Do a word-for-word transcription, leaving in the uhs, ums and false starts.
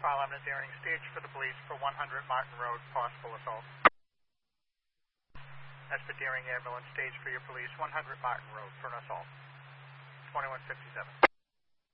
file eminent daring stage for the police for one hundred Martin Road, possible assault. That's the Deering ambulance stage for your police, one hundred Martin Road for an assault. twenty-one fifty-seven.